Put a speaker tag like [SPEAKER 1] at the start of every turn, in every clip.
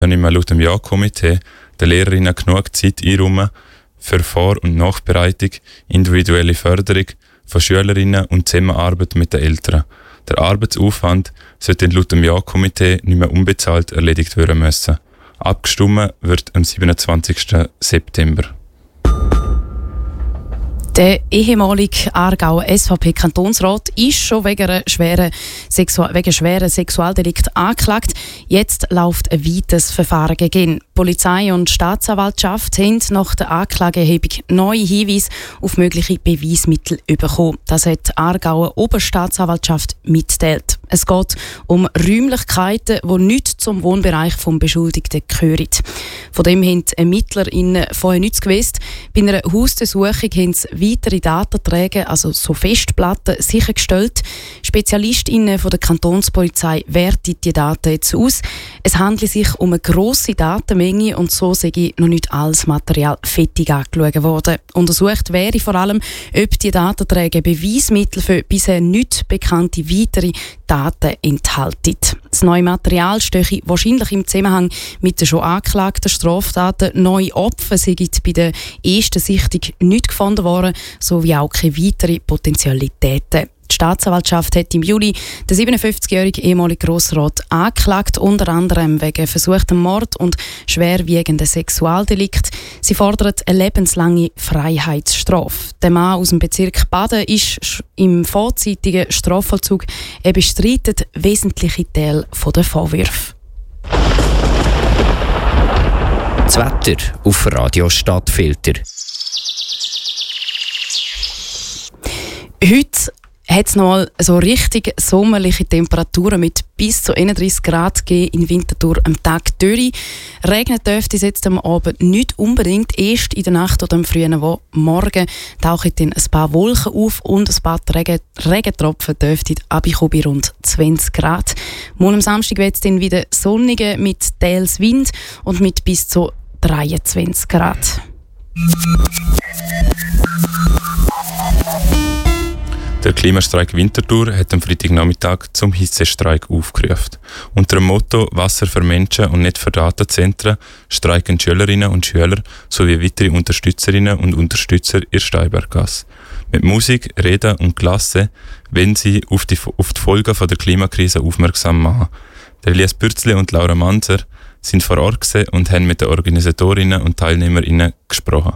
[SPEAKER 1] Nicht mehr laut dem Ja-Komitee den Lehrerinnen genug Zeit einräumen für Vor- und Nachbereitung, individuelle Förderung von Schülerinnen und Zusammenarbeit mit den Eltern. Der Arbeitsaufwand sollte laut dem Ja-Komitee nicht mehr unbezahlt erledigt werden müssen. Abgestimmt wird am 27. September.
[SPEAKER 2] Der ehemalige Aargauer SVP-Kantonsrat ist schon wegen schweren Sexualdelikten angeklagt. Jetzt läuft ein weites Verfahren gegen ihn. Polizei und Staatsanwaltschaft haben nach der Anklageerhebung neue Hinweise auf mögliche Beweismittel bekommen. Das hat die Aargauer Oberstaatsanwaltschaft mitgeteilt. Es geht um Räumlichkeiten, die nicht zum Wohnbereich des Beschuldigten gehören. Von dem haben die ErmittlerInnen vorher nichts gewusst. Bei einer Hausdurchsuchung haben sie weitere Datenträger, also so Festplatten, sichergestellt. SpezialistInnen von der Kantonspolizei werten die Daten jetzt aus. Es handelt sich um eine grosse Datenmenge und so sei noch nicht alles Material fertig angeschaut worden. Untersucht wäre vor allem, ob die Datenträger Beweismittel für bisher nicht bekannte weitere Daten enthalten. Das neue Material stehe wahrscheinlich im Zusammenhang mit den schon angeklagten Straftaten. Neue Opfer sind bei der ersten Sichtung nicht gefunden worden, sowie auch keine weiteren Potentialitäten. Die Staatsanwaltschaft hat im Juli den 57-jährigen ehemaligen Grossrat angeklagt, unter anderem wegen versuchtem Mord und schwerwiegenden Sexualdelikt. Sie fordert eine lebenslange Freiheitsstrafe. Der Mann aus dem Bezirk Baden ist im vorzeitigen Strafvollzug. Er bestreitet wesentliche Teile der Vorwürfe.
[SPEAKER 3] Das Wetter auf Radio Stadtfilter.
[SPEAKER 2] Heute hat es noch mal so richtig sommerliche Temperaturen mit bis zu 31 Grad gegeben in Winterthur am Tag Dürre. Regnet dürfte es jetzt am Abend nicht unbedingt. Erst in der Nacht oder am frühen Morgen tauchen dann ein paar Wolken auf und ein paar Regentropfen dürften abkommen bei rund 20 Grad. Morgen am Samstag wird es dann wieder sonniger mit teils Wind und mit bis zu 23 Grad.
[SPEAKER 1] Der Klimastreik Winterthur hat am Freitagnachmittag zum Hitzestreik aufgerufen. Unter dem Motto «Wasser für Menschen und nicht für Datenzentren» streiken Schülerinnen und Schüler sowie weitere Unterstützerinnen und Unterstützer in Steinberggasse. Mit Musik, Reden und Klasse wollen sie auf die Folgen der Klimakrise aufmerksam machen. Der Elias Bürzli und Laura Manzer sind vor Ort und haben mit den Organisatorinnen und TeilnehmerInnen gesprochen.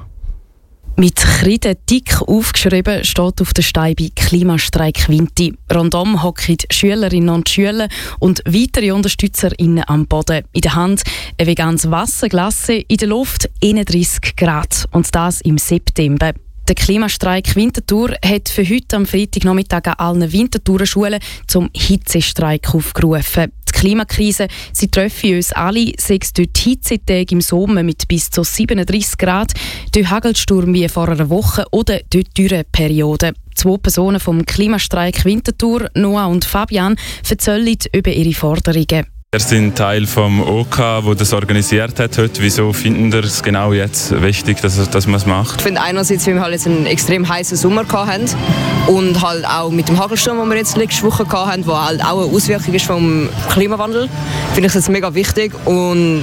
[SPEAKER 2] Mit Kreide dick aufgeschrieben steht auf der Steibe «Klimastreik Winti». Rundum hocken Schülerinnen und Schüler und weitere UnterstützerInnen am Boden. In der Hand ein veganes Wasserglas, in der Luft 31 Grad. Und das im September. Der Klimastreik Winterthur hat für heute am Freitagnachmittag an allen Winterthurer Schulen zum Hitzestreik aufgerufen. Die Klimakrise, sie treffen uns alle, sei es durch die Hitzetage im Sommer mit bis zu 37 Grad, durch Hagelsturm wie vor einer Woche oder durch Dürreperioden. 2 Personen vom Klimastreik Winterthur, Noah und Fabian, erzählen über ihre Forderungen.
[SPEAKER 1] Wir sind Teil vom OK, der das organisiert hat heute. Wieso finden Sie es genau jetzt wichtig, dass man es macht?
[SPEAKER 4] Ich finde einerseits, weil wir halt jetzt einen extrem heißen Sommer hatten und halt auch mit dem Hagelsturm, den wir jetzt letzte Woche hatten, der halt auch eine Auswirkung ist vom Klimawandel, finde ich das mega wichtig und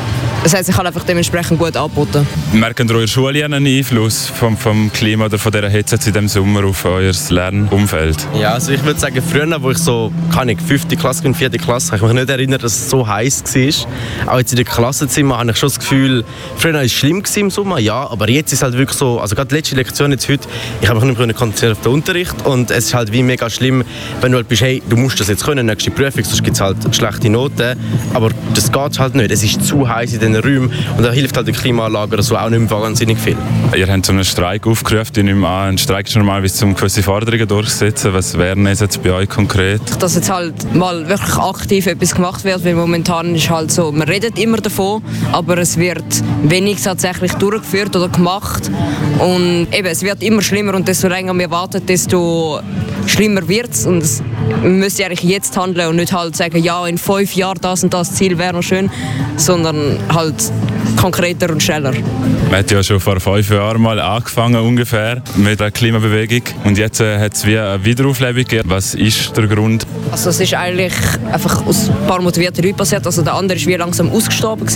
[SPEAKER 4] es hat sich halt einfach dementsprechend gut angeboten.
[SPEAKER 1] Merken Sie in eurer Schule einen Einfluss vom Klima oder von dieser Hitze in diesem Sommer auf euer Lernumfeld?
[SPEAKER 5] Ja, also ich würde sagen, früher, wo ich so, 5. Klasse und 4. Klasse, kann ich mich nicht erinnern, dass es so heiß war. Auch jetzt in den Klassenzimmer habe ich schon das Gefühl, früher war es schlimm im Sommer, ja, aber jetzt ist es halt wirklich so, also gerade die letzte Lektion jetzt heute, ich habe mich nicht mehr konzentriert auf den Unterricht und es ist halt wie mega schlimm, wenn du halt bist, hey, du musst das jetzt können, nächste Prüfung, sonst gibt es halt schlechte Noten, aber das geht halt nicht, es ist zu heiß in den Räumen und da hilft halt die Klimaanlage oder so auch nicht mehr wahnsinnig viel.
[SPEAKER 1] Ihr habt so einen Streik aufgerufen, ich nehme an, ein Streik ist normalerweise um gewisse Forderungen durchzusetzen. Was wären jetzt bei euch konkret?
[SPEAKER 4] Dass jetzt halt mal wirklich aktiv etwas gemacht wird, weil momentan ist halt so, man redet immer davon, aber es wird wenig tatsächlich durchgeführt oder gemacht und eben, es wird immer schlimmer und desto länger wir warten, desto schlimmer wird es und man müsste eigentlich jetzt handeln und nicht halt sagen, ja, in 5 Jahren das und das Ziel wäre noch schön, sondern halt konkreter und schneller.
[SPEAKER 1] Man hat ja schon vor 5 Jahren mal angefangen ungefähr mit der Klimabewegung und jetzt hat es wie eine Wiederauflebung gegeben. Was ist der Grund?
[SPEAKER 4] Also es ist eigentlich einfach aus ein paar motivierten Leuten passiert. Also der andere war wie langsam ausgestorben